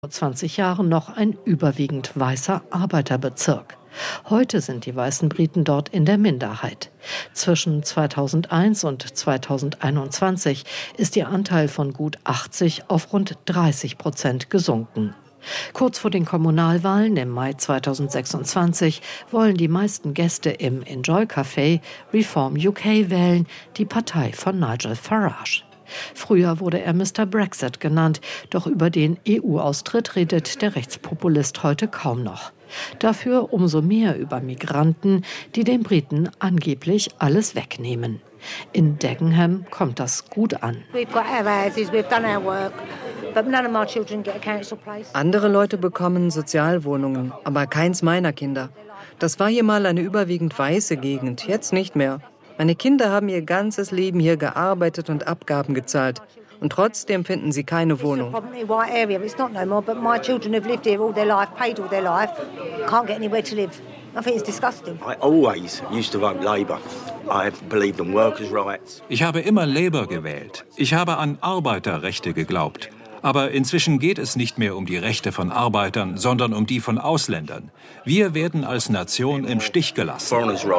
vor 20 Jahren noch ein überwiegend weißer Arbeiterbezirk. Heute sind die weißen Briten dort in der Minderheit. Zwischen 2001 und 2021 ist ihr Anteil von gut 80 auf rund 30% gesunken. Kurz vor den Kommunalwahlen im Mai 2026 wollen die meisten Gäste im Enjoy Café Reform UK wählen, die Partei von Nigel Farage. Früher wurde er Mr. Brexit genannt, doch über den EU-Austritt redet der Rechtspopulist heute kaum noch. Dafür umso mehr über Migranten, die den Briten angeblich alles wegnehmen. In Dagenham kommt das gut an. Andere Leute bekommen Sozialwohnungen, aber keins meiner Kinder. Das war hier mal eine überwiegend weiße Gegend, jetzt nicht mehr. Meine Kinder haben ihr ganzes Leben hier gearbeitet und Abgaben gezahlt. Und trotzdem finden sie keine Wohnung. Ich habe immer Labour gewählt. Ich habe an Arbeiterrechte geglaubt. Aber inzwischen geht es nicht mehr um die Rechte von Arbeitern, sondern um die von Ausländern. Wir werden als Nation im Stich gelassen.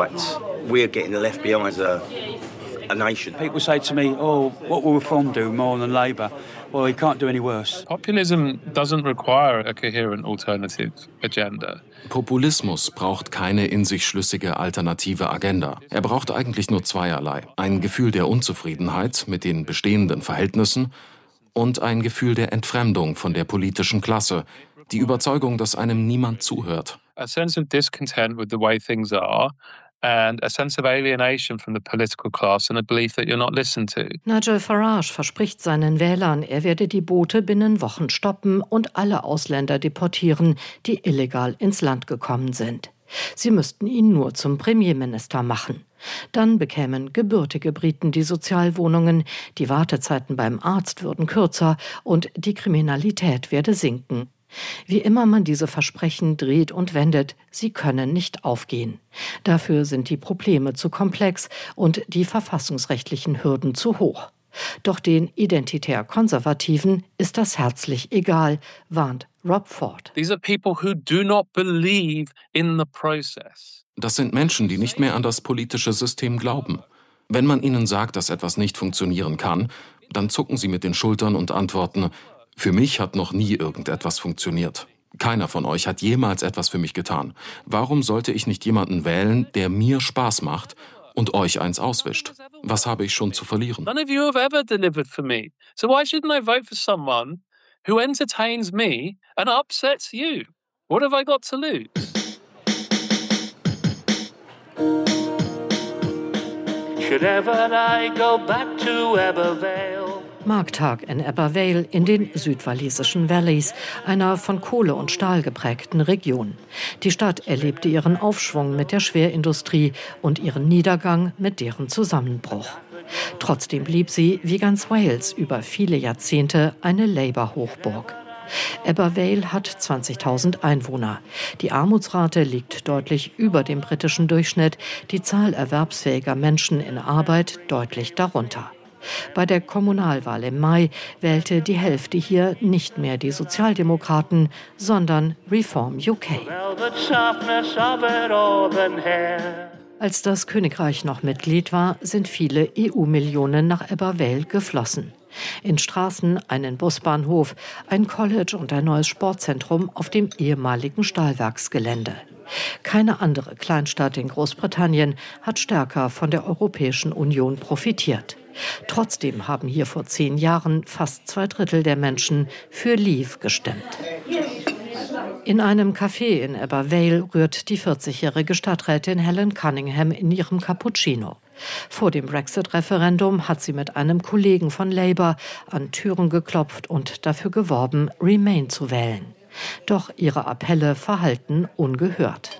People say to me, "Oh, what will Reform do more than Labour?" Well, he can't do any worse. Populism doesn't require a coherent alternative agenda. Populismus braucht keine in sich schlüssige alternative Agenda. Er braucht eigentlich nur zweierlei: ein Gefühl der Unzufriedenheit mit den bestehenden Verhältnissen und ein Gefühl der Entfremdung von der politischen Klasse, die Überzeugung, dass einem niemand zuhört. A sense of discontent with the way things are. And a sense of alienation from the political class and a belief that you're not listened to. Nigel Farage verspricht seinen Wählern, er werde die Boote binnen Wochen stoppen und alle Ausländer deportieren, die illegal ins Land gekommen sind. Sie müssten ihn nur zum Premierminister machen. Dann bekämen gebürtige Briten die Sozialwohnungen, die Wartezeiten beim Arzt würden kürzer und die Kriminalität werde sinken. Wie immer man diese Versprechen dreht und wendet, sie können nicht aufgehen. Dafür sind die Probleme zu komplex und die verfassungsrechtlichen Hürden zu hoch. Doch den Identitär-Konservativen ist das herzlich egal, warnt Rob Ford. These are people who do not believe in the process. Das sind Menschen, die nicht mehr an das politische System glauben. Wenn man ihnen sagt, dass etwas nicht funktionieren kann, dann zucken sie mit den Schultern und antworten: Für mich hat noch nie irgendetwas funktioniert. Keiner von euch hat jemals etwas für mich getan. Warum sollte ich nicht jemanden wählen, der mir Spaß macht und euch eins auswischt? Was habe ich schon zu verlieren? None of you have ever delivered for me. So why shouldn't I vote for someone who entertains me and upsets you? What have I got to lose? Should ever I go back to Abervale? Markttag in Abervale in den südwalisischen Valleys, einer von Kohle und Stahl geprägten Region. Die Stadt erlebte ihren Aufschwung mit der Schwerindustrie und ihren Niedergang mit deren Zusammenbruch. Trotzdem blieb sie, wie ganz Wales, über viele Jahrzehnte eine Labour-Hochburg. Abervale hat 20.000 Einwohner. Die Armutsrate liegt deutlich über dem britischen Durchschnitt, die Zahl erwerbsfähiger Menschen in Arbeit deutlich darunter. Bei der Kommunalwahl im Mai wählte die Hälfte hier nicht mehr die Sozialdemokraten, sondern Reform UK. Als das Königreich noch Mitglied war, sind viele EU-Millionen nach Abervale geflossen. In Straßen, einen Busbahnhof, ein College und ein neues Sportzentrum auf dem ehemaligen Stahlwerksgelände. Keine andere Kleinstadt in Großbritannien hat stärker von der Europäischen Union profitiert. Trotzdem haben hier vor 10 Jahren fast 2/3 der Menschen für Leave gestimmt. In einem Café in Abervale rührt die 40-jährige Stadträtin Helen Cunningham in ihrem Cappuccino. Vor dem Brexit-Referendum hat sie mit einem Kollegen von Labour an Türen geklopft und dafür geworben, Remain zu wählen. Doch ihre Appelle verhallten ungehört.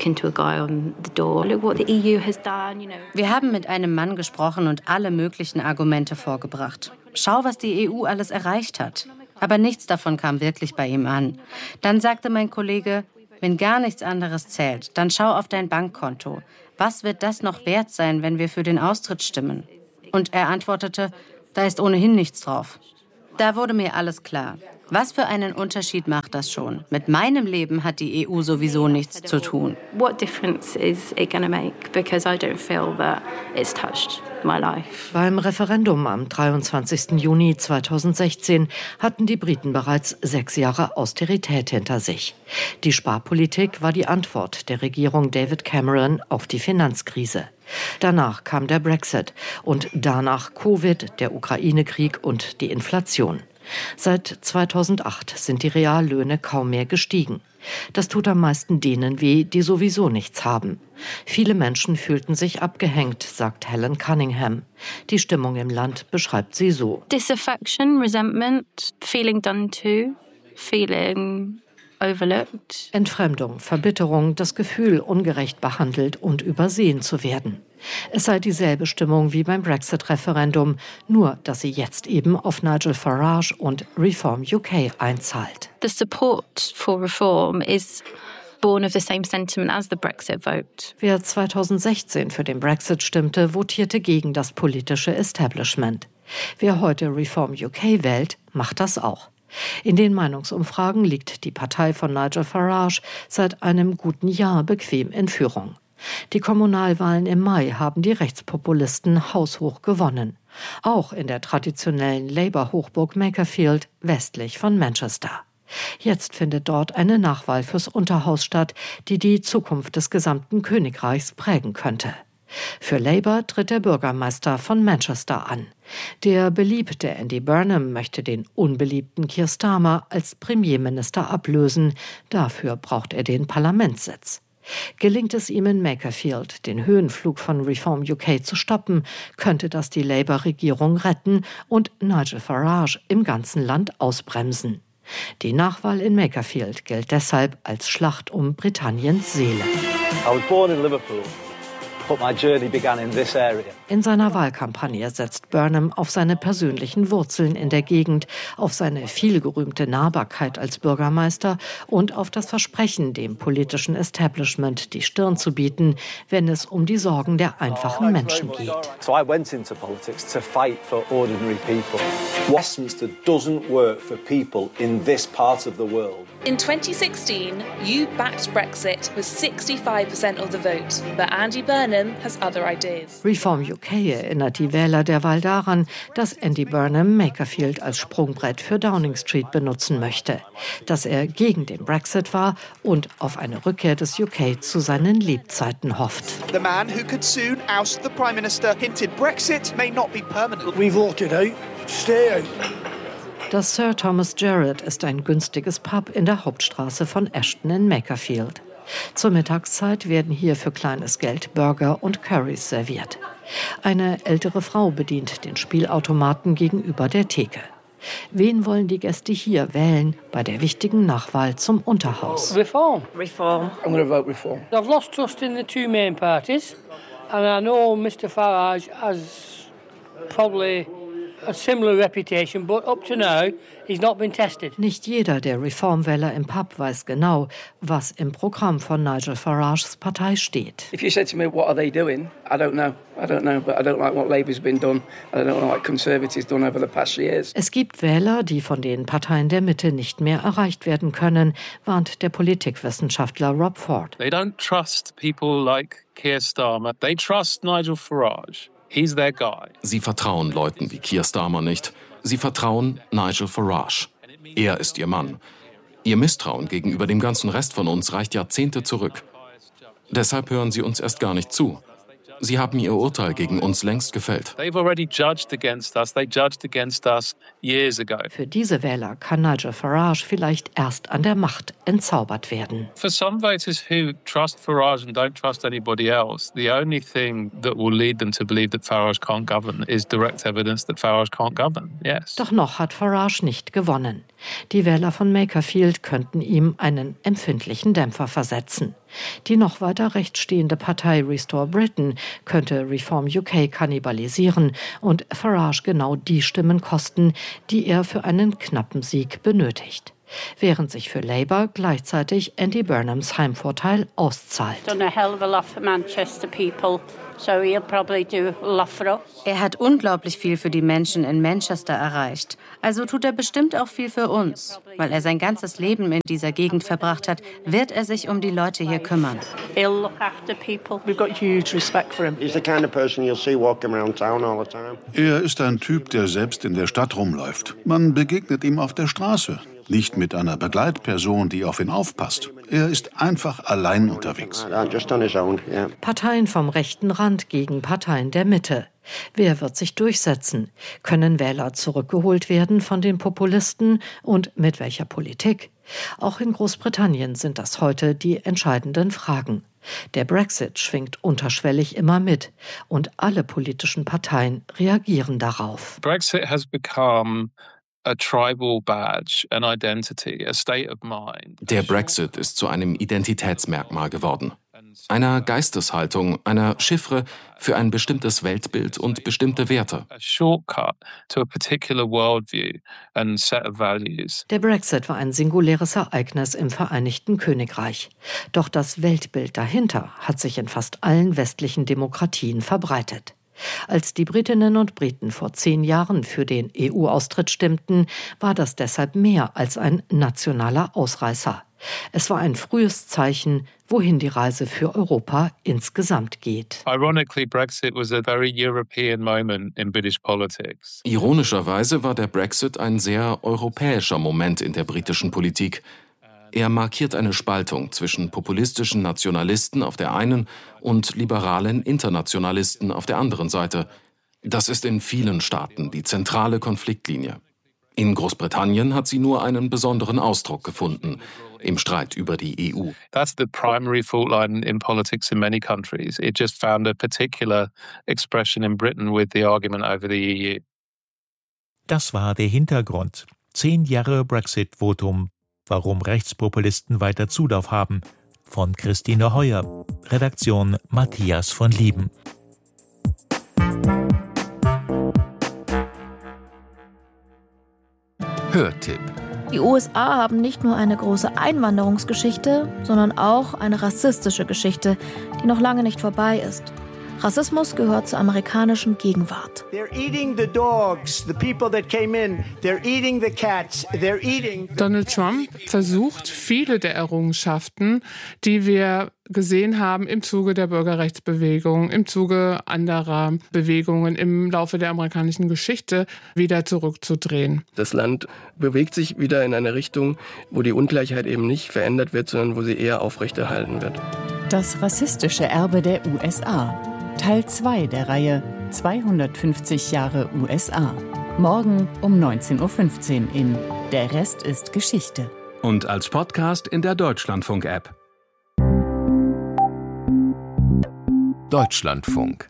Wir haben mit einem Mann gesprochen und alle möglichen Argumente vorgebracht. Schau, was die EU alles erreicht hat. Aber nichts davon kam wirklich bei ihm an. Dann sagte mein Kollege, wenn gar nichts anderes zählt, dann schau auf dein Bankkonto. Was wird das noch wert sein, wenn wir für den Austritt stimmen? Und er antwortete, da ist ohnehin nichts drauf. Da wurde mir alles klar. Was für einen Unterschied macht das schon? Mit meinem Leben hat die EU sowieso nichts zu tun. What difference is it going to make? Because I don't feel that it's touched my life. Beim Referendum am 23. Juni 2016 hatten die Briten bereits 6 Jahre Austerität hinter sich. Die Sparpolitik war die Antwort der Regierung David Cameron auf die Finanzkrise. Danach kam der Brexit und danach Covid, der Ukraine-Krieg und die Inflation. Seit 2008 sind die Reallöhne kaum mehr gestiegen. Das tut am meisten denen weh, die sowieso nichts haben. Viele Menschen fühlten sich abgehängt, sagt Helen Cunningham. Die Stimmung im Land beschreibt sie so. Disaffection, resentment, feeling done to, feeling overlooked. Entfremdung, Verbitterung, das Gefühl, ungerecht behandelt und übersehen zu werden. Es sei dieselbe Stimmung wie beim Brexit-Referendum, nur dass sie jetzt eben auf Nigel Farage und Reform UK einzahlt. The support for reform is born of the same sentiment as the Brexit vote. Wer 2016 für den Brexit stimmte, votierte gegen das politische Establishment. Wer heute Reform UK wählt, macht das auch. In den Meinungsumfragen liegt die Partei von Nigel Farage seit einem guten Jahr bequem in Führung. Die Kommunalwahlen im Mai haben die Rechtspopulisten haushoch gewonnen. Auch in der traditionellen Labour-Hochburg Makerfield westlich von Manchester. Jetzt findet dort eine Nachwahl fürs Unterhaus statt, die die Zukunft des gesamten Königreichs prägen könnte. Für Labour tritt der Bürgermeister von Manchester an. Der beliebte Andy Burnham möchte den unbeliebten Keir Starmer als Premierminister ablösen. Dafür braucht er den Parlamentssitz. Gelingt es ihm in Makerfield, den Höhenflug von Reform UK zu stoppen, könnte das die Labour-Regierung retten und Nigel Farage im ganzen Land ausbremsen. Die Nachwahl in Makerfield gilt deshalb als Schlacht um Britanniens Seele. I was born in Liverpool. But my journey began in this area. In seiner Wahlkampagne setzt Burnham auf seine persönlichen Wurzeln in der Gegend, auf seine vielgerühmte Nahbarkeit als Bürgermeister und auf das Versprechen, dem politischen Establishment die Stirn zu bieten, wenn es um die Sorgen der einfachen Menschen geht. So I went into politics to fight for ordinary people. Westminster doesn't work for people in this part of the world. In 2016, you backed Brexit with 65% of the vote, but Andy Burnham has other ideas. Reform UK erinnert die Wähler derweil daran, dass Andy Burnham Makerfield als Sprungbrett für Downing Street benutzen möchte, dass er gegen den Brexit war und auf eine Rückkehr des UK zu seinen Lebzeiten hofft. The man who could soon oust the Prime Minister hinted Brexit may not be permanent. We voted out. Stay out. Das Sir Thomas Jarrett ist ein günstiges Pub in der Hauptstraße von Ashton in Makerfield. Zur Mittagszeit werden hier für kleines Geld Burger und Currys serviert. Eine ältere Frau bedient den Spielautomaten gegenüber der Theke. Wen wollen die Gäste hier wählen bei der wichtigen Nachwahl zum Unterhaus? Reform. Reform. I'm going to vote Reform. I've lost trust in the two main parties, and I know Mr. Farage has probably a similar reputation, but up to now, he's not been tested. Nicht jeder der Reformwähler im Pub weiß genau, was im Programm von Nigel Farages Partei steht. If you said to me, what are they doing? I don't know, but I don't like what Labour's been done. I don't know what Conservatives done over the past years. Es gibt Wähler, die von den Parteien der Mitte nicht mehr erreicht werden können, warnt der Politikwissenschaftler Rob Ford. They don't trust people like Keir Starmer. They trust Nigel Farage. He's their guy. Sie vertrauen Leuten wie Keir Starmer nicht. Sie vertrauen Nigel Farage. Er ist ihr Mann. Ihr Misstrauen gegenüber dem ganzen Rest von uns reicht Jahrzehnte zurück. Deshalb hören sie uns erst gar nicht zu. Sie haben ihr Urteil gegen uns längst gefällt. They've already judged against us. They judged against us years ago. Für diese Wähler kann Nigel Farage vielleicht erst an der Macht entzaubert werden. For some voters who trust Farage and don't trust anybody else, the only thing that will lead them to believe that Farage can't govern is direct evidence that Farage can't govern. Yes. Doch noch hat Farage nicht gewonnen. Die Wähler von Makerfield könnten ihm einen empfindlichen Dämpfer versetzen. Die noch weiter rechts stehende Partei Restore Britain könnte Reform UK kannibalisieren und Farage genau die Stimmen kosten, die er für einen knappen Sieg benötigt. während sich für Labour gleichzeitig Andy Burnhams Heimvorteil auszahlt. Er hat unglaublich viel für die Menschen in Manchester erreicht. Also tut er bestimmt auch viel für uns. Weil er sein ganzes Leben in dieser Gegend verbracht hat, wird er sich um die Leute hier kümmern. Er ist ein Typ, der selbst in der Stadt rumläuft. Man begegnet ihm auf der Straße. Nicht mit einer Begleitperson, die auf ihn aufpasst. Er ist einfach allein unterwegs. Parteien vom rechten Rand gegen Parteien der Mitte. Wer wird sich durchsetzen? Können Wähler zurückgeholt werden von den Populisten? Und mit welcher Politik? Auch in Großbritannien sind das heute die entscheidenden Fragen. Der Brexit schwingt unterschwellig immer mit. Und alle politischen Parteien reagieren darauf. Brexit has become a tribal badge, an identity, a state of mind. Der Brexit ist zu einem Identitätsmerkmal geworden. Einer Geisteshaltung, einer Chiffre für ein bestimmtes Weltbild und bestimmte Werte. A shortcut to a particular worldview and set of values. Der Brexit war ein singuläres Ereignis im Vereinigten Königreich. Doch das Weltbild dahinter hat sich in fast allen westlichen Demokratien verbreitet. Als die Britinnen und Briten vor 10 Jahren für den EU-Austritt stimmten, war das deshalb mehr als ein nationaler Ausreißer. Es war ein frühes Zeichen, wohin die Reise für Europa insgesamt geht. Ironically, Brexit was a very European moment in British politics. Ironischerweise war der Brexit ein sehr europäischer Moment in der britischen Politik. Er markiert eine Spaltung zwischen populistischen Nationalisten auf der einen und liberalen Internationalisten auf der anderen Seite. Das ist in vielen Staaten die zentrale Konfliktlinie. In Großbritannien hat sie nur einen besonderen Ausdruck gefunden, im Streit über die EU. That's the primary fault line in politics in many countries. It just found a particular expression in Britain with the argument over the EU. Das war der Hintergrund. 10 Jahre Brexit-Votum. Warum Rechtspopulisten weiter Zulauf haben. Von Christine Heuer. Redaktion Matthias von Lieben. Hörtipp. Die USA haben nicht nur eine große Einwanderungsgeschichte, sondern auch eine rassistische Donald Trump versucht, viele der Errungenschaften, die wir gesehen haben im Zuge der Bürgerrechtsbewegung, im Zuge anderer Bewegungen im Laufe der amerikanischen Geschichte, wieder zurückzudrehen. Das Land bewegt sich wieder in eine Richtung, wo die Ungleichheit eben nicht verändert wird, sondern wo sie eher aufrechterhalten wird. Das rassistische Erbe der USA. Teil 2 der Reihe 250 Jahre USA. Morgen um 19:15 Uhr in Der Rest ist Geschichte. Und als Podcast in der Deutschlandfunk-App. Deutschlandfunk.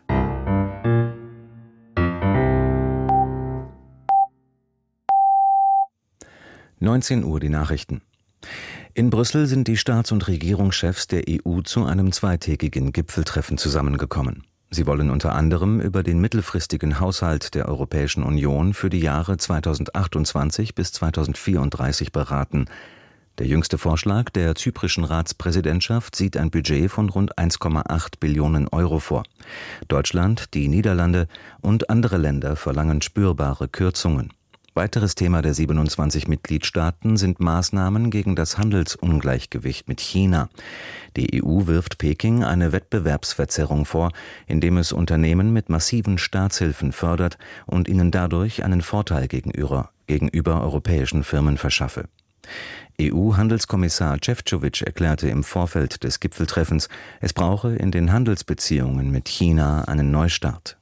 Uhr die Nachrichten. In Brüssel sind die Staats- und Regierungschefs der EU zu einem zweitägigen Gipfeltreffen zusammengekommen. Sie wollen unter anderem über den mittelfristigen Haushalt der Europäischen Union für die Jahre 2028 bis 2034 beraten. Der jüngste Vorschlag der zyprischen Ratspräsidentschaft sieht ein Budget von rund 1,8 Billionen Euro vor. Deutschland, die Niederlande und andere Länder verlangen spürbare Kürzungen. Weiteres Thema der 27 Mitgliedstaaten sind Maßnahmen gegen das Handelsungleichgewicht mit China. Die EU wirft Peking eine Wettbewerbsverzerrung vor, indem es Unternehmen mit massiven Staatshilfen fördert und ihnen dadurch einen Vorteil gegenüber europäischen Firmen verschaffe. EU-Handelskommissar Šefčovič erklärte im Vorfeld des Gipfeltreffens, es brauche in den Handelsbeziehungen mit China einen Neustart.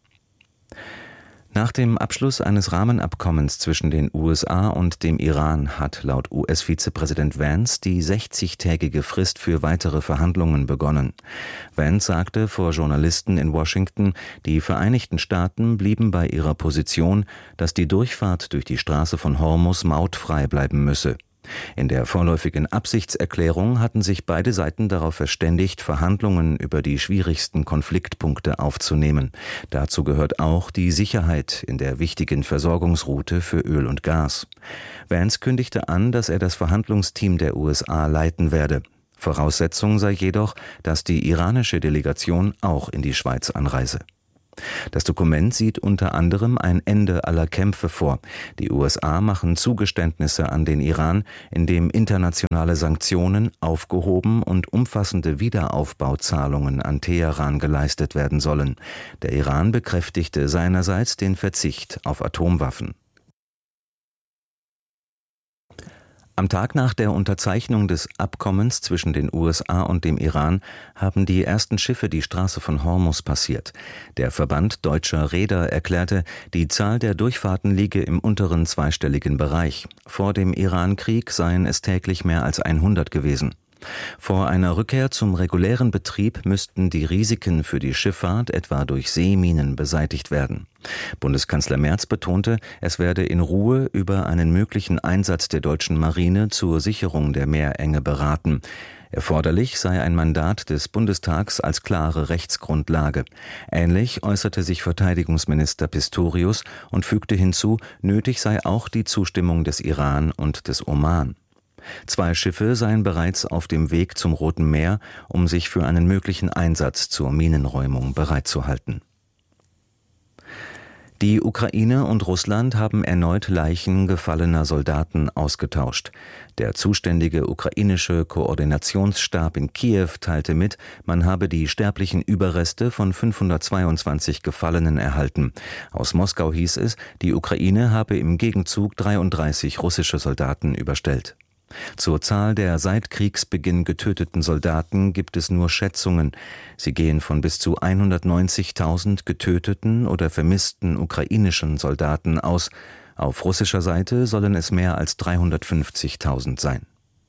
Nach dem Abschluss eines Rahmenabkommens zwischen den USA und dem Iran hat laut US-Vizepräsident Vance die 60-tägige Frist für weitere Verhandlungen begonnen. Vance sagte vor Journalisten in Washington, die Vereinigten Staaten blieben bei ihrer Position, dass die Durchfahrt durch die Straße von Hormuz mautfrei bleiben müsse. In der vorläufigen Absichtserklärung hatten sich beide Seiten darauf verständigt, Verhandlungen über die schwierigsten Konfliktpunkte aufzunehmen. Dazu gehört auch die Sicherheit in der wichtigen Versorgungsroute für Öl und Gas. Vance kündigte an, dass er das Verhandlungsteam der USA leiten werde. Voraussetzung sei jedoch, dass die iranische Delegation auch in die Schweiz anreise. Das Dokument sieht unter anderem ein Ende aller Kämpfe vor. Die USA machen Zugeständnisse an den Iran, indem internationale Sanktionen aufgehoben und umfassende Wiederaufbauzahlungen an Teheran geleistet werden sollen. Der Iran bekräftigte seinerseits den Verzicht auf Atomwaffen. Am Tag nach der Unterzeichnung des Abkommens zwischen den USA und dem Iran haben die ersten Schiffe die Straße von Hormuz passiert. Der Verband deutscher Reeder erklärte, die Zahl der Durchfahrten liege im unteren zweistelligen Bereich. Vor dem Iran-Krieg seien es täglich mehr als 100 gewesen. Vor einer Rückkehr zum regulären Betrieb müssten die Risiken für die Schifffahrt etwa durch Seeminen beseitigt werden. Bundeskanzler Merz betonte, es werde in Ruhe über einen möglichen Einsatz der deutschen Marine zur Sicherung der Meerenge beraten. Erforderlich sei ein Mandat des Bundestags als klare Rechtsgrundlage. Ähnlich äußerte sich Verteidigungsminister Pistorius und fügte hinzu, nötig sei auch die Zustimmung des Iran und des Oman. 2 Schiffe seien bereits auf dem Weg zum Roten Meer, um sich für einen möglichen Einsatz zur Minenräumung bereitzuhalten. Die Ukraine und Russland haben erneut Leichen gefallener Soldaten ausgetauscht. Der zuständige ukrainische Koordinationsstab in Kiew teilte mit, man habe die sterblichen Überreste von 522 Gefallenen erhalten. Aus Moskau hieß es, die Ukraine habe im Gegenzug 33 russische Soldaten überstellt. Zur Zahl der seit Kriegsbeginn getöteten Soldaten gibt es nur Schätzungen. Sie gehen von bis zu 190.000 getöteten oder vermissten ukrainischen Soldaten aus. Auf russischer Seite sollen es mehr als 350.000 sein.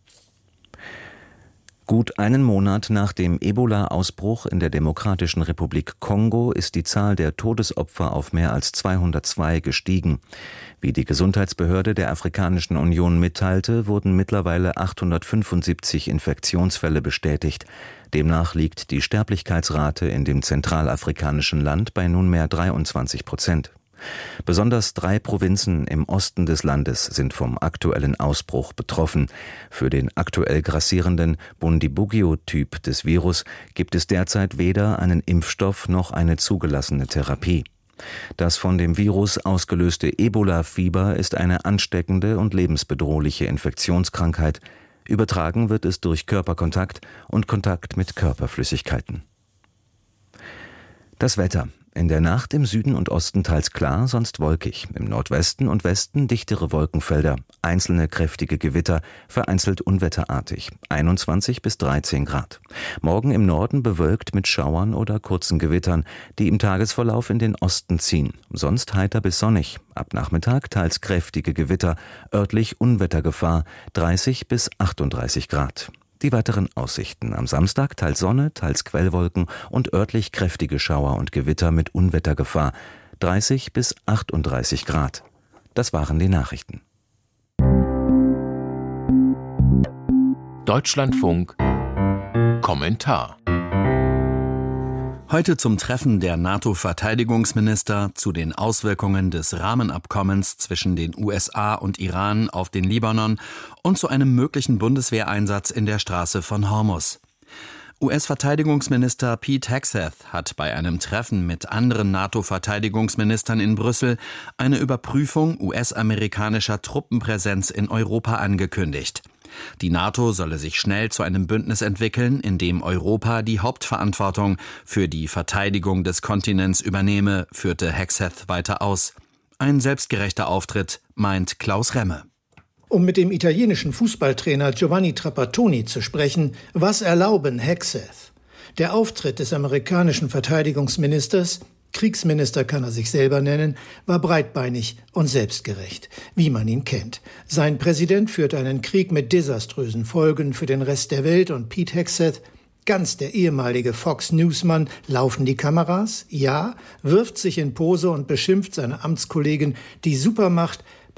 Gut einen Monat nach dem Ebola-Ausbruch in der Demokratischen Republik Kongo ist die Zahl der Todesopfer auf mehr als 202 gestiegen. Wie die Gesundheitsbehörde der Afrikanischen Union mitteilte, wurden mittlerweile 875 Infektionsfälle bestätigt. Demnach liegt die Sterblichkeitsrate in dem zentralafrikanischen Land bei nunmehr 23%. Besonders 3 Provinzen im Osten des Landes sind vom aktuellen Ausbruch betroffen. Für den aktuell grassierenden Bundibugyo-Typ des Virus gibt es derzeit weder einen Impfstoff noch eine zugelassene Therapie. Das von dem Virus ausgelöste Ebola-Fieber ist eine ansteckende und lebensbedrohliche Infektionskrankheit. Übertragen wird es durch Körperkontakt und Kontakt mit Körperflüssigkeiten. Das Wetter. In der Nacht im Süden und Osten teils klar, sonst wolkig. Im Nordwesten und Westen dichtere Wolkenfelder, einzelne kräftige Gewitter, vereinzelt unwetterartig. 21 bis 13 Grad. Morgen im Norden bewölkt mit Schauern oder kurzen Gewittern, die im Tagesverlauf in den Osten ziehen. Sonst heiter bis sonnig. Ab Nachmittag teils kräftige Gewitter, örtlich Unwettergefahr, 30 bis 38 Grad. Die weiteren Aussichten: am Samstag teils Sonne, teils Quellwolken und örtlich kräftige Schauer und Gewitter mit Unwettergefahr, 30 bis 38 Grad. Das waren die Nachrichten. Deutschlandfunk Kommentar. Heute zum Treffen der NATO-Verteidigungsminister zu den Auswirkungen des Rahmenabkommens zwischen den USA und Iran auf den Libanon und zu einem möglichen Bundeswehreinsatz in der Straße von Hormuz. US-Verteidigungsminister Pete Hegseth hat bei einem Treffen mit anderen NATO-Verteidigungsministern in Brüssel eine Überprüfung US-amerikanischer Truppenpräsenz in Europa angekündigt. Die NATO solle sich schnell zu einem Bündnis entwickeln, in dem Europa die Hauptverantwortung für die Verteidigung des Kontinents übernehme, führte Hegseth weiter aus. Ein selbstgerechter Auftritt, meint Klaus Remme. Um mit dem italienischen Fußballtrainer Giovanni Trapattoni zu sprechen, was erlauben Hegseth? Der Auftritt des amerikanischen Verteidigungsministers, Kriegsminister kann er sich selber nennen, war breitbeinig und selbstgerecht, wie man ihn kennt. Sein Präsident führt einen Krieg mit desaströsen Folgen für den Rest der Welt und Pete Hegseth, ganz der ehemalige Fox-News-Mann, laufen die Kameras? Ja, wirft sich in Pose und beschimpft seine Amtskollegin, die Supermacht,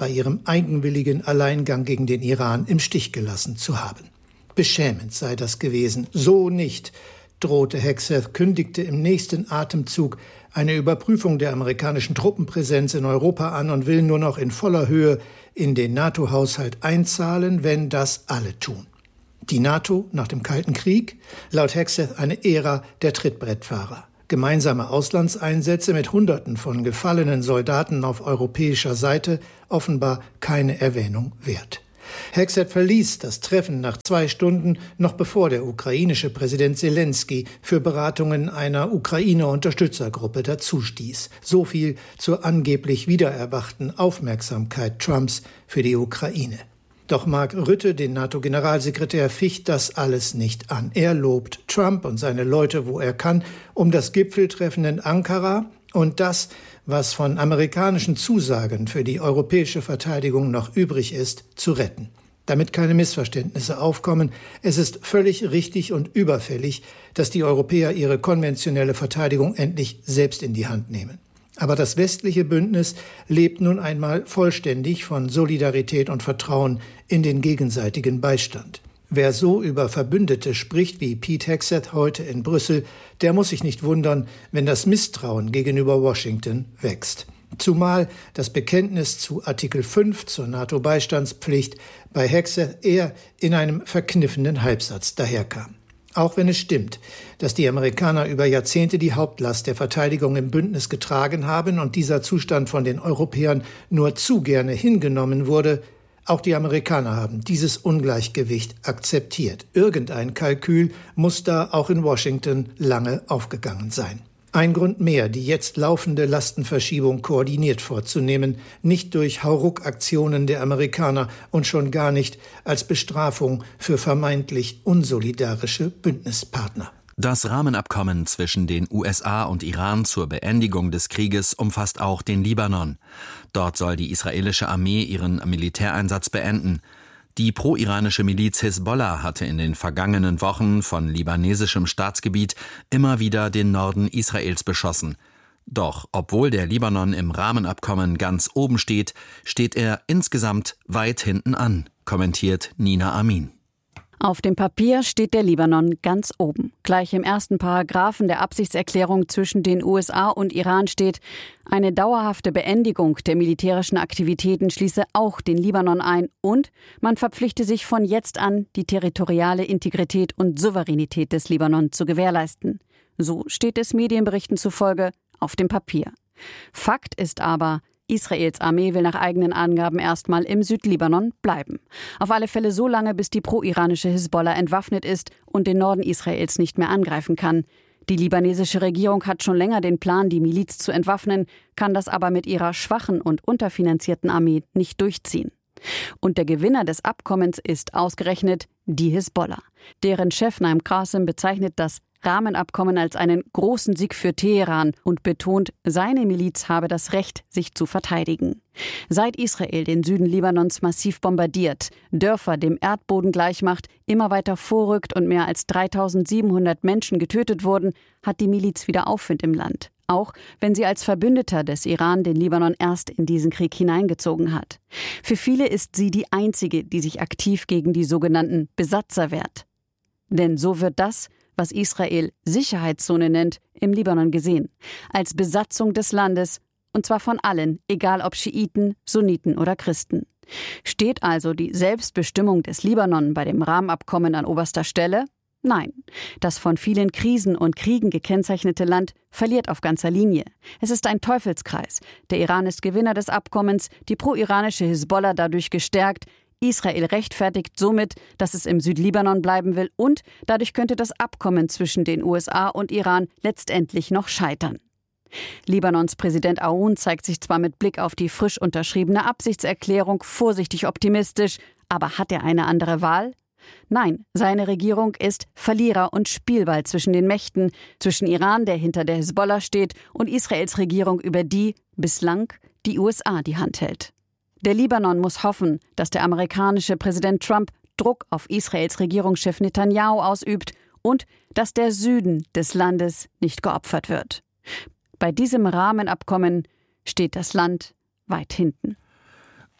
bei ihrem eigenwilligen Alleingang gegen den Iran im Stich gelassen zu haben. Beschämend sei das gewesen. So nicht, drohte Hegseth, kündigte im nächsten Atemzug eine Überprüfung der amerikanischen Truppenpräsenz in Europa an und will nur noch in voller Höhe in den NATO-Haushalt einzahlen, wenn das alle tun. Die NATO nach dem Kalten Krieg? Laut Hegseth eine Ära der Trittbrettfahrer. Gemeinsame Auslandseinsätze mit Hunderten von gefallenen Soldaten auf europäischer Seite offenbar keine Erwähnung wert. Hegseth verließ das Treffen nach 2 Stunden, noch bevor der ukrainische Präsident Zelensky für Beratungen einer Ukraine-Unterstützergruppe dazustieß. So viel zur angeblich wiedererwachten Aufmerksamkeit Trumps für die Ukraine. Doch Mark Rutte, den NATO-Generalsekretär, ficht das alles nicht an. Er lobt Trump und seine Leute, wo er kann, um das Gipfeltreffen in Ankara und das, was von amerikanischen Zusagen für die europäische Verteidigung noch übrig ist, zu retten. Damit keine Missverständnisse aufkommen, es ist völlig richtig und überfällig, dass die Europäer ihre konventionelle Verteidigung endlich selbst in die Hand nehmen. Aber das westliche Bündnis lebt nun einmal vollständig von Solidarität und Vertrauen in den gegenseitigen Beistand. Wer so über Verbündete spricht wie Pete Hegseth heute in Brüssel, der muss sich nicht wundern, wenn das Misstrauen gegenüber Washington wächst. Zumal das Bekenntnis zu Artikel 5 zur NATO-Beistandspflicht bei Hegseth eher in einem verkniffenen Halbsatz daherkam. Auch wenn es stimmt, dass die Amerikaner über Jahrzehnte die Hauptlast der Verteidigung im Bündnis getragen haben und dieser Zustand von den Europäern nur zu gerne hingenommen wurde, auch die Amerikaner haben dieses Ungleichgewicht akzeptiert. Irgendein Kalkül muss da auch in Washington lange aufgegangen sein. Ein Grund mehr, die jetzt laufende Lastenverschiebung koordiniert vorzunehmen, nicht durch Hauruck-Aktionen der Amerikaner und schon gar nicht als Bestrafung für vermeintlich unsolidarische Bündnispartner. Das Rahmenabkommen zwischen den USA und Iran zur Beendigung des Krieges umfasst auch den Libanon. Dort soll die israelische Armee ihren Militäreinsatz beenden. Die pro-iranische Miliz Hisbollah hatte in den vergangenen Wochen von libanesischem Staatsgebiet immer wieder den Norden Israels beschossen. Doch obwohl der Libanon im Rahmenabkommen ganz oben steht, steht er insgesamt weit hinten an, kommentiert Nina Amin. Auf dem Papier steht der Libanon ganz oben. Gleich im ersten Paragraphen der Absichtserklärung zwischen den USA und Iran steht, eine dauerhafte Beendigung der militärischen Aktivitäten schließe auch den Libanon ein und man verpflichte sich von jetzt an, die territoriale Integrität und Souveränität des Libanon zu gewährleisten. So steht es Medienberichten zufolge auf dem Papier. Fakt ist aber, Israels Armee will nach eigenen Angaben erstmal im Südlibanon bleiben. Auf alle Fälle so lange, bis die pro-iranische Hisbollah entwaffnet ist und den Norden Israels nicht mehr angreifen kann. Die libanesische Regierung hat schon länger den Plan, die Miliz zu entwaffnen, kann das aber mit ihrer schwachen und unterfinanzierten Armee nicht durchziehen. Und der Gewinner des Abkommens ist ausgerechnet die Hisbollah. Deren Chef Naim Qassem bezeichnet das Rahmenabkommen als einen großen Sieg für Teheran und betont, seine Miliz habe das Recht, sich zu verteidigen. Seit Israel den Süden Libanons massiv bombardiert, Dörfer dem Erdboden gleichmacht, immer weiter vorrückt und mehr als 3.700 Menschen getötet wurden, hat die Miliz wieder Aufwind im Land. Auch wenn sie als Verbündeter des Iran den Libanon erst in diesen Krieg hineingezogen hat. Für viele ist sie die einzige, die sich aktiv gegen die sogenannten Besatzer wehrt. Denn so wird das, was Israel Sicherheitszone nennt, im Libanon gesehen. Als Besatzung des Landes, und zwar von allen, egal ob Schiiten, Sunniten oder Christen. Steht also die Selbstbestimmung des Libanon bei dem Rahmenabkommen an oberster Stelle? Nein. Das von vielen Krisen und Kriegen gekennzeichnete Land verliert auf ganzer Linie. Es ist ein Teufelskreis. Der Iran ist Gewinner des Abkommens, die pro-iranische Hisbollah dadurch gestärkt, Israel rechtfertigt somit, dass es im Südlibanon bleiben will und dadurch könnte das Abkommen zwischen den USA und Iran letztendlich noch scheitern. Libanons Präsident Aoun zeigt sich zwar mit Blick auf die frisch unterschriebene Absichtserklärung vorsichtig optimistisch, aber hat er eine andere Wahl? Nein, seine Regierung ist Verlierer und Spielball zwischen den Mächten, zwischen Iran, der hinter der Hisbollah steht, und Israels Regierung, über die bislang die USA die Hand hält. Der Libanon muss hoffen, dass der amerikanische Präsident Trump Druck auf Israels Regierungschef Netanyahu ausübt und dass der Süden des Landes nicht geopfert wird. Bei diesem Rahmenabkommen steht das Land weit hinten.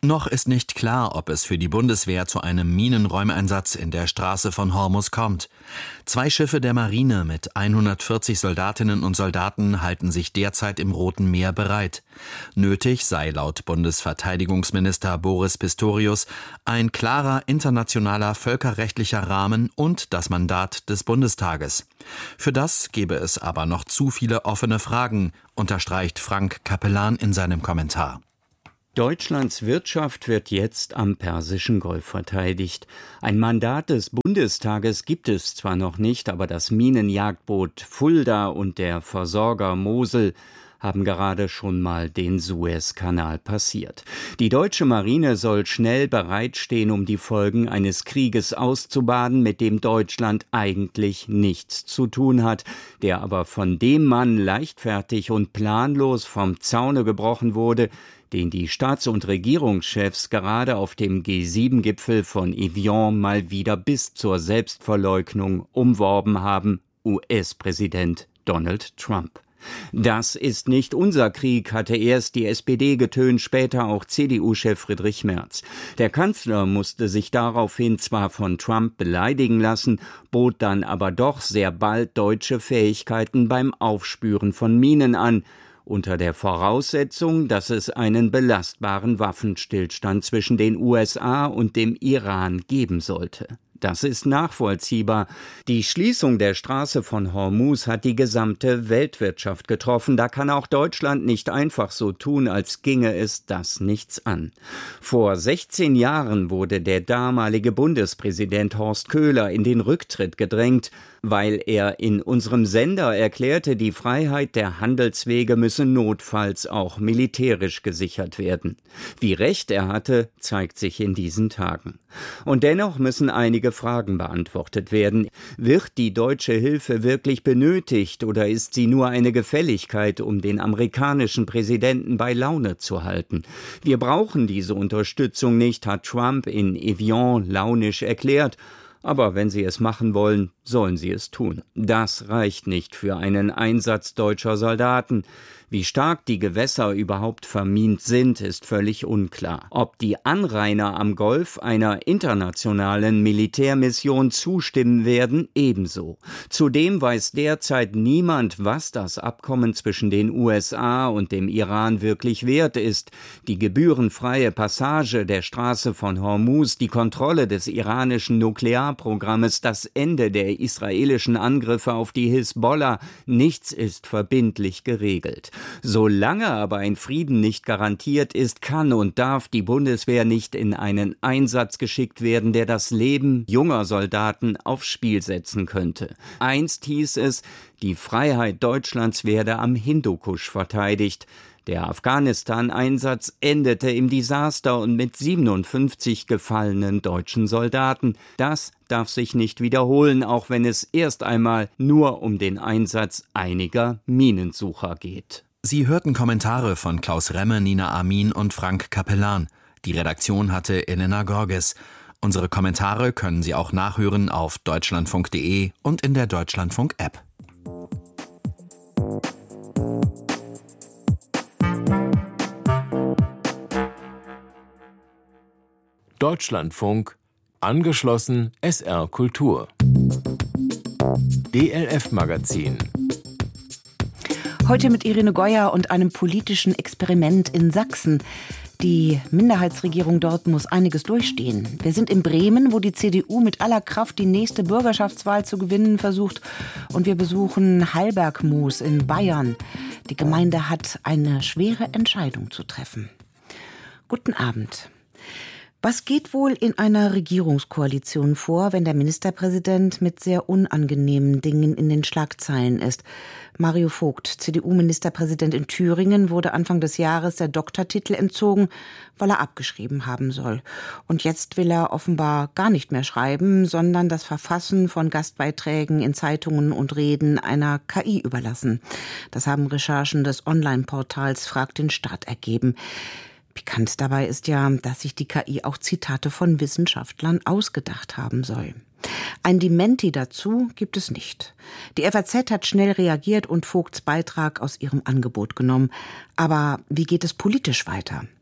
Noch ist nicht klar, ob es für die Bundeswehr zu einem Minenräumeinsatz in der Straße von Hormuz kommt. 2 Schiffe der Marine mit 140 Soldatinnen und Soldaten halten sich derzeit im Roten Meer bereit. Nötig sei laut Bundesverteidigungsminister Boris Pistorius ein klarer internationaler völkerrechtlicher Rahmen und das Mandat des Bundestages. Für das gebe es aber noch zu viele offene Fragen, unterstreicht Frank Capellan in seinem Kommentar. Deutschlands Wirtschaft wird jetzt am Persischen Golf verteidigt. Ein Mandat des Bundestages gibt es zwar noch nicht, aber das Minenjagdboot Fulda und der Versorger Mosel haben gerade schon mal den Suezkanal passiert. Die deutsche Marine soll schnell bereitstehen, um die Folgen eines Krieges auszubaden, mit dem Deutschland eigentlich nichts zu tun hat, der aber von dem Mann leichtfertig und planlos vom Zaune gebrochen wurde, den die Staats- und Regierungschefs gerade auf dem G7-Gipfel von Evian mal wieder bis zur Selbstverleugnung umworben haben: US-Präsident Donald Trump. Das ist nicht unser Krieg, hatte erst die SPD getönt, später auch CDU-Chef Friedrich Merz. Der Kanzler musste sich daraufhin zwar von Trump beleidigen lassen, bot dann aber doch sehr bald deutsche Fähigkeiten beim Aufspüren von Minen an, unter der Voraussetzung, dass es einen belastbaren Waffenstillstand zwischen den USA und dem Iran geben sollte. Das ist nachvollziehbar. Die Schließung der Straße von Hormuz hat die gesamte Weltwirtschaft getroffen. Da kann auch Deutschland nicht einfach so tun, als ginge es das nichts an. Vor 16 Jahren wurde der damalige Bundespräsident Horst Köhler in den Rücktritt gedrängt, weil er in unserem Sender erklärte, die Freiheit der Handelswege müsse notfalls auch militärisch gesichert werden. Wie recht er hatte, zeigt sich in diesen Tagen. Und dennoch müssen einige Fragen beantwortet werden. Wird die deutsche Hilfe wirklich benötigt oder ist sie nur eine Gefälligkeit, um den amerikanischen Präsidenten bei Laune zu halten? Wir brauchen diese Unterstützung nicht, hat Trump in Evian launisch erklärt. Aber wenn sie es machen wollen, sollen sie es tun. Das reicht nicht für einen Einsatz deutscher Soldaten. Wie stark die Gewässer überhaupt vermint sind, ist völlig unklar. Ob die Anrainer am Golf einer internationalen Militärmission zustimmen werden, ebenso. Zudem weiß derzeit niemand, was das Abkommen zwischen den USA und dem Iran wirklich wert ist. Die gebührenfreie Passage der Straße von Hormuz, die Kontrolle des iranischen Nuklearprogrammes, das Ende der israelischen Angriffe auf die Hisbollah, nichts ist verbindlich geregelt. Solange aber ein Frieden nicht garantiert ist, kann und darf die Bundeswehr nicht in einen Einsatz geschickt werden, der das Leben junger Soldaten aufs Spiel setzen könnte. Einst hieß es, die Freiheit Deutschlands werde am Hindukusch verteidigt. Der Afghanistan-Einsatz endete im Desaster und mit 57 gefallenen deutschen Soldaten. Das darf sich nicht wiederholen, auch wenn es erst einmal nur um den Einsatz einiger Minensucher geht. Sie hörten Kommentare von Klaus Remme, Nina Amin und Frank Capellan. Die Redaktion hatte Elena Gorges. Unsere Kommentare können Sie auch nachhören auf deutschlandfunk.de und in der Deutschlandfunk-App. Deutschlandfunk, angeschlossen SR Kultur. DLF Magazin. Heute mit Irene Goyer und einem politischen Experiment in Sachsen. Die Minderheitsregierung dort muss einiges durchstehen. Wir sind in Bremen, wo die CDU mit aller Kraft die nächste Bürgerschaftswahl zu gewinnen versucht. Und wir besuchen Heilbergmoos in Bayern. Die Gemeinde hat eine schwere Entscheidung zu treffen. Guten Abend. Was geht wohl in einer Regierungskoalition vor, wenn der Ministerpräsident mit sehr unangenehmen Dingen in den Schlagzeilen ist? Mario Vogt, CDU-Ministerpräsident in Thüringen, wurde Anfang des Jahres der Doktortitel entzogen, weil er abgeschrieben haben soll. Und jetzt will er offenbar gar nicht mehr schreiben, sondern das Verfassen von Gastbeiträgen in Zeitungen und Reden einer KI überlassen. Das haben Recherchen des Online-Portals Frag den Staat ergeben. Pikant dabei ist ja, dass sich die KI auch Zitate von Wissenschaftlern ausgedacht haben soll. Ein Dementi dazu gibt es nicht. Die FAZ hat schnell reagiert und Vogts Beitrag aus ihrem Angebot genommen. Aber wie geht es politisch weiter?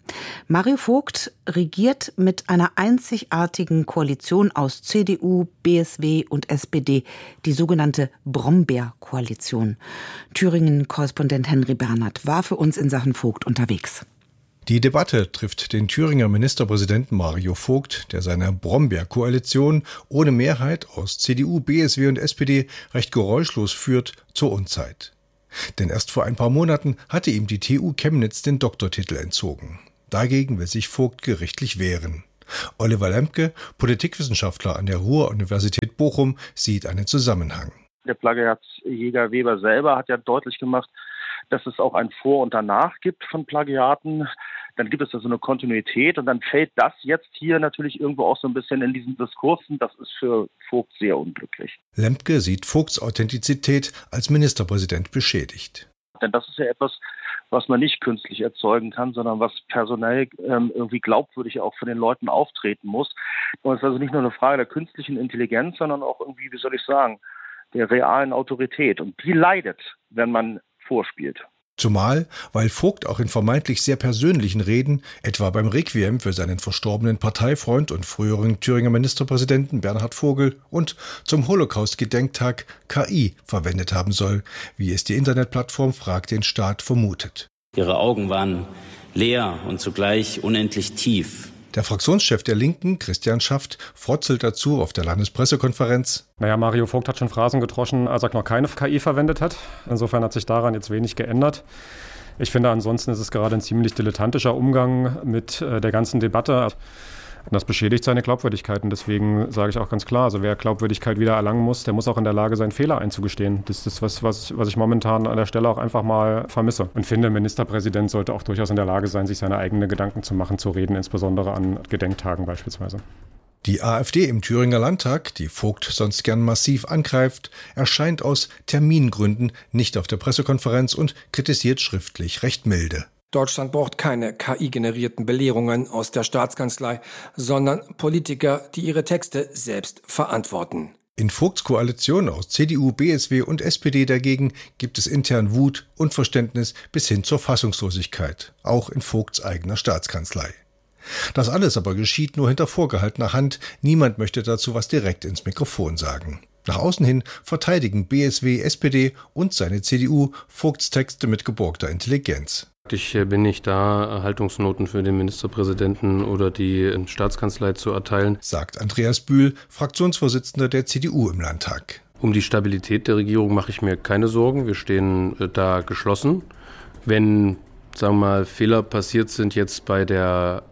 Mario Vogt regiert mit einer einzigartigen Koalition aus CDU, BSW und SPD, die sogenannte Brombeer-Koalition. Thüringen-Korrespondent Henry Bernhard war für uns in Sachen Vogt unterwegs. Die Debatte trifft den Thüringer Ministerpräsidenten Mario Vogt, der seine Brombeer-Koalition ohne Mehrheit aus CDU, BSW und SPD recht geräuschlos führt, zur Unzeit. Denn erst vor ein paar Monaten hatte ihm die TU Chemnitz den Doktortitel entzogen. Dagegen will sich Vogt gerichtlich wehren. Oliver Lempke, Politikwissenschaftler an der Ruhr-Universität Bochum, sieht einen Zusammenhang. Der Plagiatsjäger Weber selber hat ja deutlich gemacht, dass es auch ein Vor und Danach gibt von Plagiaten. Dann gibt es da so eine Kontinuität und dann fällt das jetzt hier natürlich irgendwo auch so ein bisschen in diesen Diskursen. Das ist für Vogt sehr unglücklich. Lempke sieht Vogts Authentizität als Ministerpräsident beschädigt. Denn das ist ja etwas, was man nicht künstlich erzeugen kann, sondern was personell irgendwie glaubwürdig auch für den Leuten auftreten muss. Und es ist also nicht nur eine Frage der künstlichen Intelligenz, sondern auch irgendwie, wie soll ich sagen, der realen Autorität. Und die leidet, wenn man vorspielt. Zumal, weil Vogt auch in vermeintlich sehr persönlichen Reden, etwa beim Requiem für seinen verstorbenen Parteifreund und früheren Thüringer Ministerpräsidenten Bernhard Vogel und zum Holocaust-Gedenktag KI verwendet haben soll, wie es die Internetplattform Frag den Staat vermutet. Ihre Augen waren leer und zugleich unendlich tief. Der Fraktionschef der Linken, Christian Schaft, frotzelt dazu auf der Landespressekonferenz. Mario Vogt hat schon Phrasen getroschen, als er noch keine KI verwendet hat. Insofern hat sich daran jetzt wenig geändert. Ich finde, ansonsten ist es gerade ein ziemlich dilettantischer Umgang mit der ganzen Debatte. Und das beschädigt seine Glaubwürdigkeit. Und deswegen sage ich auch ganz klar, also wer Glaubwürdigkeit wieder erlangen muss, der muss auch in der Lage sein, Fehler einzugestehen. Das ist was ich momentan an der Stelle auch einfach mal vermisse. Und finde, ein Ministerpräsident sollte auch durchaus in der Lage sein, sich seine eigenen Gedanken zu machen, zu reden, insbesondere an Gedenktagen beispielsweise. Die AfD im Thüringer Landtag, die Vogt sonst gern massiv angreift, erscheint aus Termingründen nicht auf der Pressekonferenz und kritisiert schriftlich recht milde. Deutschland braucht keine KI-generierten Belehrungen aus der Staatskanzlei, sondern Politiker, die ihre Texte selbst verantworten. In Vogts Koalition aus CDU, BSW und SPD dagegen gibt es intern Wut, Unverständnis bis hin zur Fassungslosigkeit, auch in Vogts eigener Staatskanzlei. Das alles aber geschieht nur hinter vorgehaltener Hand, niemand möchte dazu was direkt ins Mikrofon sagen. Nach außen hin verteidigen BSW, SPD und seine CDU Vogts Texte mit geborgter Intelligenz. Ich bin nicht da, Haltungsnoten für den Ministerpräsidenten oder die Staatskanzlei zu erteilen, sagt Andreas Bühl, Fraktionsvorsitzender der CDU im Landtag. Um die Stabilität der Regierung mache ich mir keine Sorgen. Wir stehen da geschlossen. Wenn, sagen wir mal, Fehler passiert sind jetzt bei der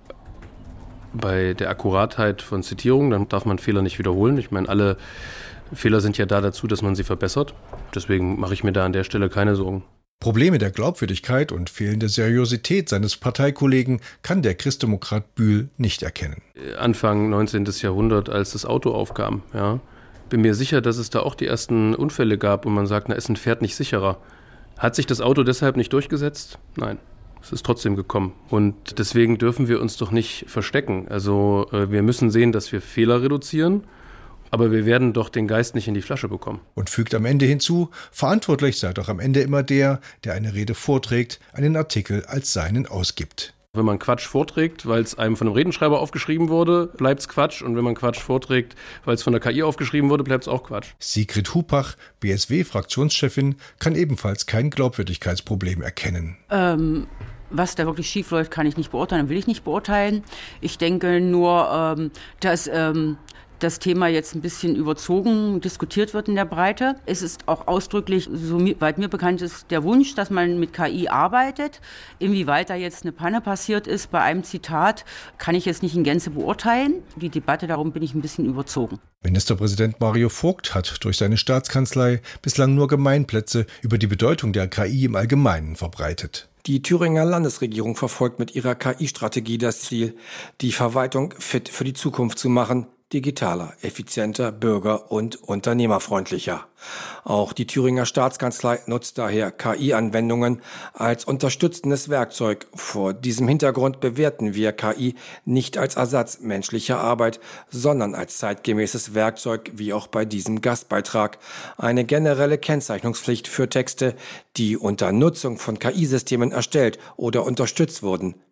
Akkuratheit von Zitierungen, dann darf man Fehler nicht wiederholen. Ich meine, alle Fehler sind ja da dazu, dass man sie verbessert. Deswegen mache ich mir da an der Stelle keine Sorgen. Probleme der Glaubwürdigkeit und fehlende Seriosität seines Parteikollegen kann der Christdemokrat Bühl nicht erkennen. Anfang 19. Jahrhundert, als das Auto aufkam, ja, bin mir sicher, dass es da auch die ersten Unfälle gab und man sagt, na, ist ein Pferd nicht sicherer. Hat sich das Auto deshalb nicht durchgesetzt? Nein, es ist trotzdem gekommen. Und deswegen dürfen wir uns doch nicht verstecken. Also wir müssen sehen, dass wir Fehler reduzieren. Aber wir werden doch den Geist nicht in die Flasche bekommen. Und fügt am Ende hinzu, verantwortlich sei doch am Ende immer der eine Rede vorträgt, einen Artikel als seinen ausgibt. Wenn man Quatsch vorträgt, weil es einem von einem Redenschreiber aufgeschrieben wurde, bleibt es Quatsch. Und wenn man Quatsch vorträgt, weil es von der KI aufgeschrieben wurde, bleibt es auch Quatsch. Sigrid Hupach, BSW-Fraktionschefin, kann ebenfalls kein Glaubwürdigkeitsproblem erkennen. Was da wirklich schief läuft, kann ich nicht beurteilen, will ich nicht beurteilen. Ich denke nur, dass das Thema jetzt ein bisschen überzogen diskutiert wird in der Breite. Es ist auch ausdrücklich, soweit mir bekannt ist, der Wunsch, dass man mit KI arbeitet. Inwieweit da jetzt eine Panne passiert ist bei einem Zitat, kann ich jetzt nicht in Gänze beurteilen. Die Debatte darum bin ich ein bisschen überzogen. Ministerpräsident Mario Vogt hat durch seine Staatskanzlei bislang nur Gemeinplätze über die Bedeutung der KI im Allgemeinen verbreitet. Die Thüringer Landesregierung verfolgt mit ihrer KI-Strategie das Ziel, die Verwaltung fit für die Zukunft zu machen, digitaler, effizienter, bürger- und unternehmerfreundlicher. Auch die Thüringer Staatskanzlei nutzt daher KI-Anwendungen als unterstützendes Werkzeug. Vor diesem Hintergrund bewerten wir KI nicht als Ersatz menschlicher Arbeit, sondern als zeitgemäßes Werkzeug, wie auch bei diesem Gastbeitrag. Eine generelle Kennzeichnungspflicht für Texte, die unter Nutzung von KI-Systemen erstellt oder unterstützt wurden,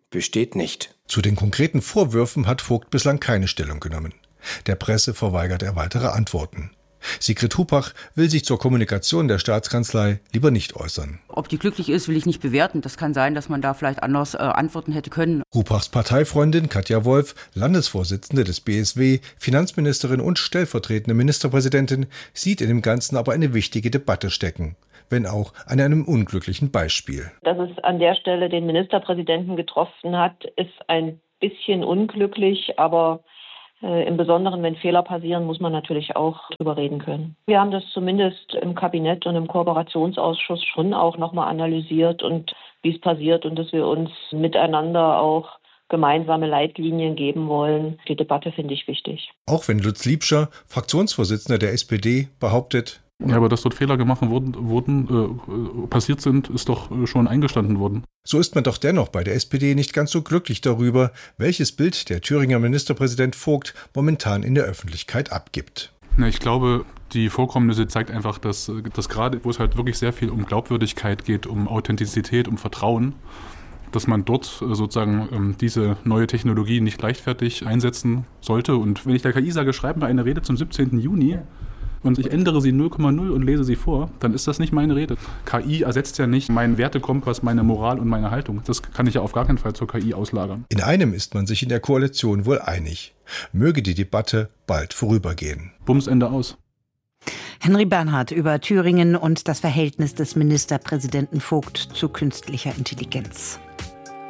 besteht nicht. Zu den konkreten Vorwürfen hat Vogt bislang keine Stellung genommen. Der Presse verweigert er weitere Antworten. Sigrid Hupach will sich zur Kommunikation der Staatskanzlei lieber nicht äußern. Ob die glücklich ist, will ich nicht bewerten. Das kann sein, dass man da vielleicht anders antworten hätte können. Hupachs Parteifreundin Katja Wolf, Landesvorsitzende des BSW, Finanzministerin und stellvertretende Ministerpräsidentin, sieht in dem Ganzen aber eine wichtige Debatte stecken, wenn auch an einem unglücklichen Beispiel. Dass es an der Stelle den Ministerpräsidenten getroffen hat, ist ein bisschen unglücklich, aber im Besonderen, wenn Fehler passieren, muss man natürlich auch drüber reden können. Wir haben das zumindest im Kabinett und im Kooperationsausschuss schon auch nochmal analysiert und wie es passiert und dass wir uns miteinander auch gemeinsame Leitlinien geben wollen. Die Debatte finde ich wichtig. Auch wenn Lutz Liebscher, Fraktionsvorsitzender der SPD, behauptet, ja, aber dass dort Fehler gemacht passiert sind, ist doch schon eingestanden worden. So ist man doch dennoch bei der SPD nicht ganz so glücklich darüber, welches Bild der Thüringer Ministerpräsident Vogt momentan in der Öffentlichkeit abgibt. Na, ich glaube, die Vorkommnisse zeigt einfach, dass gerade, wo es halt wirklich sehr viel um Glaubwürdigkeit geht, um Authentizität, um Vertrauen, dass man dort sozusagen diese neue Technologie nicht leichtfertig einsetzen sollte. Und wenn ich der KI sage, schreib mir eine Rede zum 17. Juni, und ich ändere sie 0,0 und lese sie vor, dann ist das nicht meine Rede. KI ersetzt ja nicht meinen Wertekompass, meine Moral und meine Haltung. Das kann ich ja auf gar keinen Fall zur KI auslagern. In einem ist man sich in der Koalition wohl einig. Möge die Debatte bald vorübergehen. Bums, Ende aus. Henry Bernhard über Thüringen und das Verhältnis des Ministerpräsidenten Vogt zu künstlicher Intelligenz.